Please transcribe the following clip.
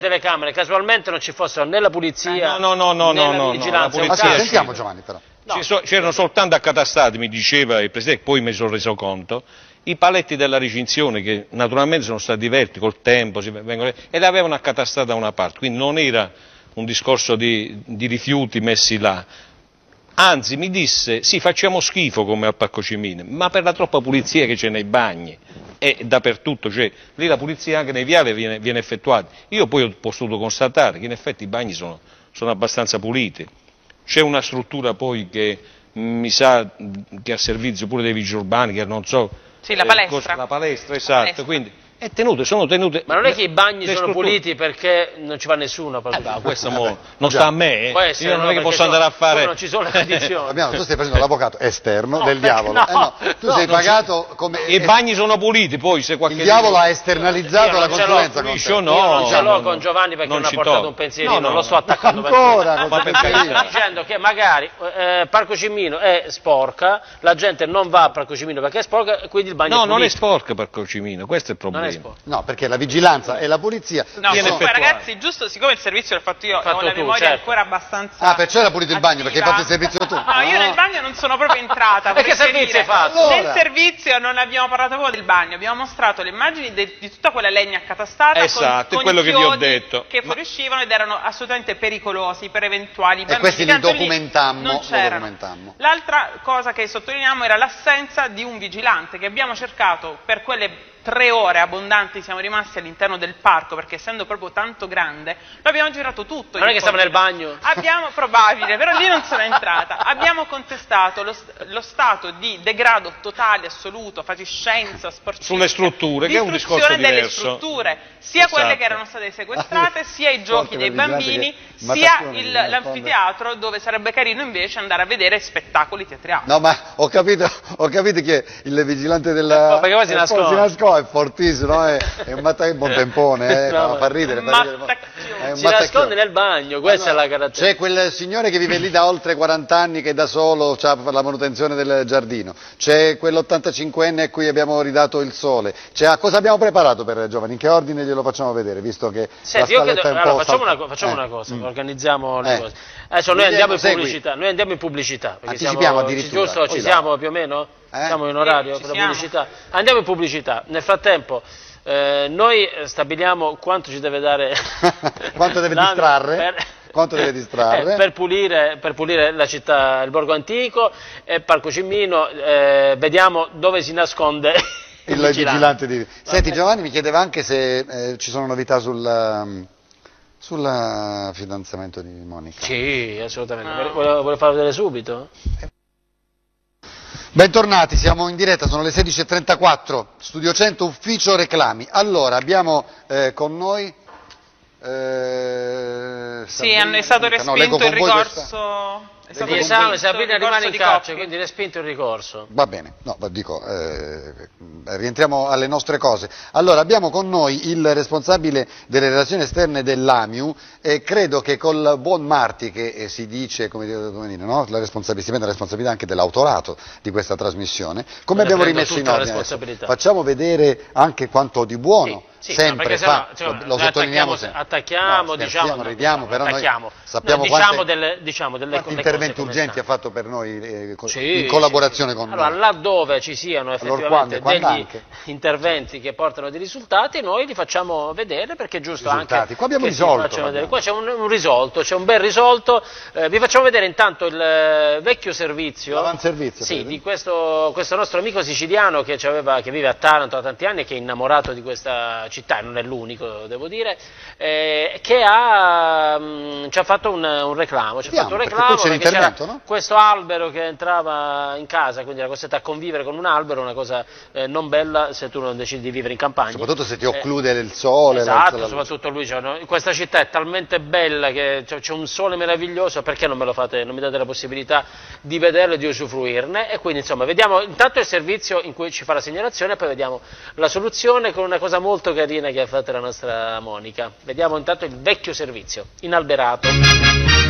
telecamere casualmente non ci fossero né la polizia né la vigilanza. Ma sì, sentiamo Giovanni però. C'erano soltanto accatastati, mi diceva il Presidente, poi mi sono reso conto, i paletti della recinzione che naturalmente sono stati diverti col tempo ed avevano accatastato da una parte, quindi non era un discorso di rifiuti messi là. Anzi, mi disse, sì, facciamo schifo come al Parco Cimino, ma per la troppa pulizia che c'è nei bagni e dappertutto, cioè lì la pulizia anche nei viali viene effettuata. Io poi ho potuto constatare che in effetti i bagni sono abbastanza puliti. C'è una struttura poi che mi sa che ha servizio pure dei vigili urbani, che non so... Sì, la palestra. La palestra, esatto, quindi... sono tenute. Ma non è che i bagni sono puliti perché non ci va nessuno? Questo non sta a me, io non è che posso andare a fare... Non ci sono le condizioni. Tu stai facendo l'avvocato esterno del diavolo. Tu sei pagato come... I bagni sono puliti, poi se qualche... Il diavolo ha esternalizzato la consulenza con te. Io non ce l'ho con Giovanni perché non ha portato un pensierino, non lo sto attaccando. Ancora? Sto dicendo che magari Parco Cimino è sporca, la gente non va a Parco Cimino perché è sporca, quindi il bagno è pulito. No, non è sporca Parco Cimino, questo è il problema. No, perché la vigilanza e la polizia... No, comunque ragazzi, giusto, siccome il servizio l'ho fatto io, ho la memoria ancora abbastanza... Ah, perciò era pulito il bagno, perché hai fatto il servizio tu? No, io nel bagno non sono proprio entrata. Perché servizio hai fatto? Nel servizio non abbiamo parlato proprio del bagno, abbiamo mostrato le immagini di tutta quella legna accatastata con quello che vi ho detto. Che fuoriuscivano ed erano assolutamente pericolosi per eventuali bambini. E questi li documentammo. L'altra cosa che sottolineiamo era l'assenza di un vigilante che abbiamo cercato per quelle 3 ore abbondanti, siamo rimasti all'interno del parco perché essendo proprio tanto grande lo abbiamo girato tutto. Non è che stava nel bagno? Probabile, però lì non sono entrata. Abbiamo contestato lo stato di degrado totale, assoluto, fatiscenza, sporcizia, sulle strutture, che è un discorso diverso. Delle strutture, sia quelle che erano state sequestrate, sia i giochi dei bambini, sia l'anfiteatro dove sarebbe carino invece andare a vedere spettacoli teatrali. No, ma ho capito che il vigilante della... perché poi si nasconde. È fortissimo, è un buon tempone, fa ridere. Si nasconde nel bagno, questa è la caratteristica. C'è quel signore che vive lì da oltre 40 anni che da solo ha la manutenzione del giardino, c'è quell'85enne a cui abbiamo ridato il sole, cosa abbiamo preparato per giovani? In che ordine glielo facciamo vedere, visto che la scaletta è un po'... Facciamo una cosa, organizziamo le cose. Adesso noi andiamo in pubblicità. Anticipiamo addirittura. Giusto, ci siamo più o meno? Siamo in orario per la pubblicità? Andiamo in pubblicità. Nel frattempo noi stabiliamo quanto ci deve dare quanto deve distrarre per pulire la città, il borgo antico e Parco Cimino, vediamo dove si nasconde il vigilante di... Senti, Giovanni mi chiedeva anche se ci sono novità sul fidanzamento di Monica. Sì, assolutamente. Vuole farlo vedere subito? Bentornati, siamo in diretta, sono le 16:34, Studio 100, ufficio reclami. Allora, abbiamo con noi... sì, è stato respinto il ricorso... Sabrina rimane in carcere, quindi respinto il ricorso. Va bene, rientriamo alle nostre cose. Allora, abbiamo con noi il responsabile delle relazioni esterne dell'AMIU e credo che col buon Marti, che si dice, come dire, no? Si prende la responsabilità anche dell'autorato di questa trasmissione, come abbiamo rimesso in ordine. Facciamo vedere anche quanto di buono. Sì, sempre fa, lo sottolineiamo sempre. Attacchiamo, ridiamo, però noi sappiamo quanti interventi urgenti ha fatto per noi in collaborazione con noi. Allora, laddove ci siano effettivamente degli interventi che portano dei risultati, noi li facciamo vedere perché è giusto anche... Qua abbiamo risolto. Qua c'è un risolto, c'è un bel risolto. Vi facciamo vedere intanto il vecchio servizio. L'avanservizio. Sì, di questo nostro amico siciliano che vive a Taranto da tanti anni e che è innamorato di questa città, e non è l'unico, devo dire, che ci ha fatto un reclamo. Perché c'era questo albero che entrava in casa, quindi era costretto a convivere con un albero, una cosa non bella se tu non decidi di vivere in campagna. Soprattutto se ti occlude il sole. Esatto, soprattutto lui, questa città è talmente bella che c'è un sole meraviglioso, perché non me lo fate, non mi date la possibilità di vederlo e di usufruirne? E quindi insomma vediamo intanto il servizio in cui ci fa la segnalazione e poi vediamo la soluzione con una cosa molto carina che ha fatto la nostra Monica. Vediamo intanto il vecchio servizio, inalberato.